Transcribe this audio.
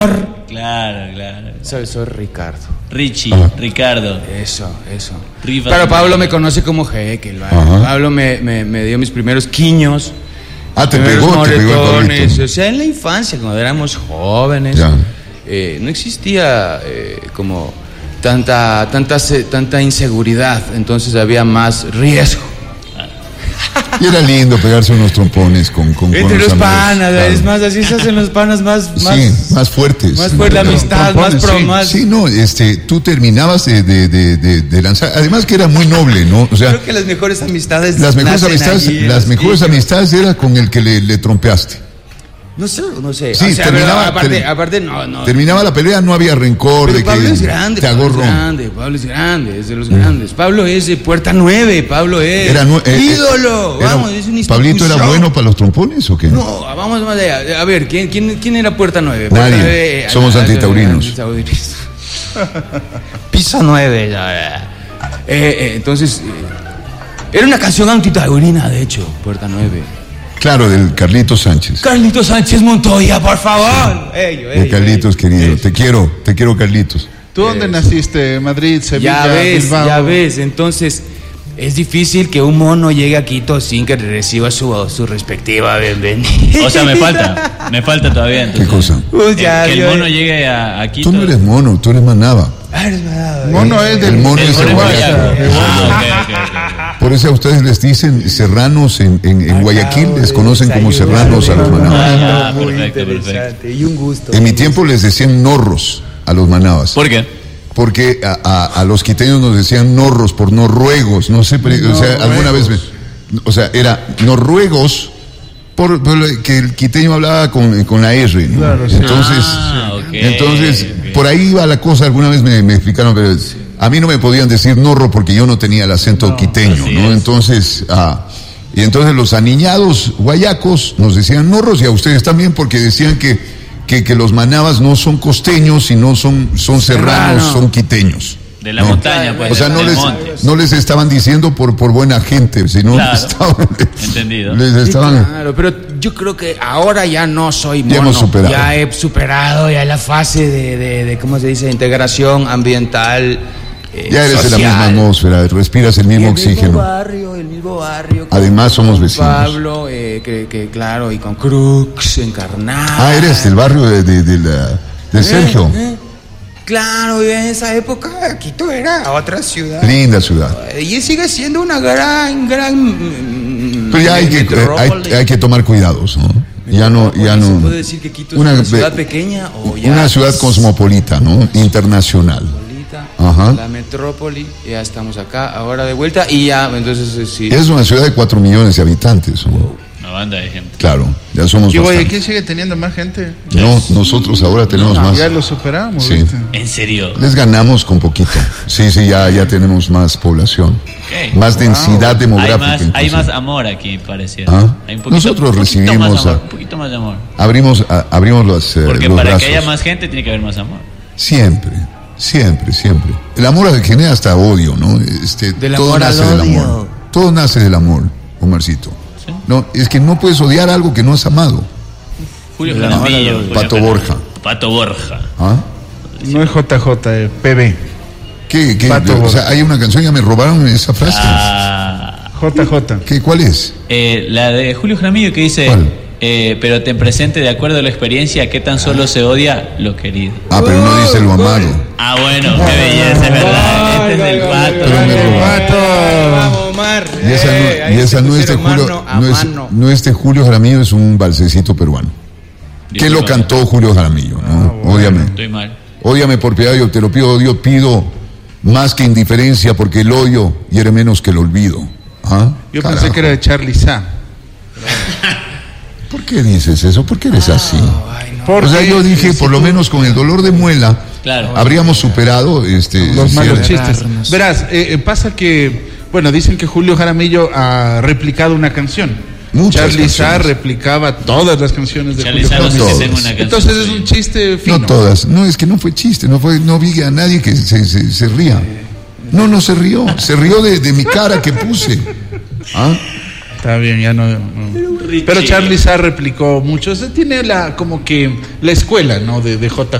Claro. Soy Ricardo. Richie, Ricardo. Eso. Riva. Claro, Pablo me conoce como Jekyll, ¿vale? Pablo me dio mis primeros quiños. Te pegó el Pablito. O sea, en la infancia, cuando éramos jóvenes, no existía como tanta inseguridad, entonces había más riesgo. Y era lindo pegarse unos trompones con entre los panas, claro. Es más, así se hacen los panas más fuertes. Más fuerte la amistad, más. Sí, no, tú terminabas de lanzar, además que era muy noble, ¿no? O sea, creo que las mejores amistades. Las mejores amistades era con el que le trompeaste. No sé. Sí, o sea, aparte no. Terminaba la pelea, no había rencor. Pero de Pablo que es grande. Te agarró. Pablo es grande, es de los grandes. Pablo es de Puerta 9. Pablo es ídolo. Vamos, es una institución. ¿Pablito era bueno para los trompones o qué? No, vamos más allá. A ver, ¿quién era Puerta 9? Nadie. Somos antitaurinos. Piso 9. Entonces, era una canción antitaurina, de hecho, Puerta 9. Claro, del Carlitos Sánchez. Carlitos Sánchez Montoya, por favor. De Carlitos, querido. Te quiero, Carlitos. ¿Tú dónde naciste? ¿Madrid, Sevilla, Bilbao? Ya ves, entonces es difícil que un mono llegue a Quito sin que reciba su respectiva bienvenida. O sea, me falta todavía. Entonces. ¿Qué cosa? Que el mono llegue a Quito. Tú no eres mono, tú eres Manaba. Mono es del mono es el Guayaco. Okay. Por eso a ustedes les dicen serranos en Guayaquil, les conocen como serranos a los manabas. Perfecto. Y un gusto. En mi tiempo les decían norros a los manabas. ¿Por qué? Porque a los quiteños nos decían norros por noruegos, no sé, o sea, alguna vez, era noruegos por que el quiteño hablaba con la R, ¿no? Claro, sí. Entonces, por ahí iba la cosa, alguna vez me explicaron, pero a mí no me podían decir norro porque yo no tenía el acento quiteño, ¿no? Entonces, y entonces los aniñados guayacos nos decían norros y a ustedes también porque decían que los manabas no son costeños, sino son serranos, son quiteños. De la montaña, pues. O sea, no les estaban diciendo por buena gente, sino entendido. Les estaban. Claro, pero yo creo que ahora ya no soy mono. Ya hemos superado. Ya he superado ya la fase de ¿cómo se dice? Integración ambiental. Ya eres social. de la misma atmósfera, respiras el mismo oxígeno. El mismo barrio. Además somos vecinos. Pablo, claro, y con Crux, Encarnada. Eres del barrio de Sergio. Claro, en esa época Quito era otra ciudad. Linda ciudad. Y sigue siendo una gran. Pero ya hay que tomar cuidados, ¿no? Ya no. ¿Se puede decir que Quito es una ciudad pequeña o ya? Una ciudad cosmopolita, ¿no? Internacional. Ajá. La metrópoli, ya estamos acá, ahora de vuelta y ya, entonces sí. Es una ciudad de 4 millones de habitantes, ¿no? Una banda de gente. Claro, ya somos ¿Y bastantes. Guayaquil sigue teniendo más gente? No, nosotros ahora tenemos más. Ya lo superamos. Sí. ¿Viste? ¿En serio? Les ganamos con poquito. Sí, ya tenemos más población. Okay. Más densidad demográfica. Hay más amor aquí, pareciera. Hay un poquito, nosotros recibimos un poquito más de amor. Abrimos los porque los para brazos. que haya más gente tiene que haber más amor. Siempre. El amor genera hasta odio, ¿no? Todo nace del amor. Todo nace del amor, Omarcito. ¿Sí? No, es que no puedes odiar algo que no has amado. Julio Jaramillo. Pato Borja. No es JJ, PB. ¿Qué? O sea, hay una canción, ya me robaron esa frase. JJ. ¿Cuál es? La de Julio Jaramillo que dice... ¿Cuál? Pero ten presente, de acuerdo a la experiencia, que tan solo se odia lo querido. Pero no dice lo amado. Bueno, qué belleza, es verdad. Este es del Pato. Vamos, Omar. Y esa no es de Julio. No es de Julio Jaramillo, es un balsecito peruano. ¿Qué lo cantó Julio Jaramillo? ¿No? Ódiame. Estoy mal. Ódiame por piedad, yo te lo pido, Dios, pido más que indiferencia, porque el odio hiere menos que el olvido. Yo pensé que era de Charly Sa. ¿Por qué dices eso? ¿Por qué eres así? O sea, yo dije, por lo menos con el dolor de muela, habríamos superado los malos chistes. Verás, pasa que, dicen que Julio Jaramillo ha replicado una canción. Charly Sa replicaba todas las canciones de Julio Jaramillo. Entonces es un chiste fino. No todas. No, es que no fue chiste. No vi a nadie que se ría. No se rió. Se rió de mi cara que puse. Está bien, ya no. Pero Charly Sarr replicó mucho. O sea, tiene como que la escuela, ¿no? De JJ.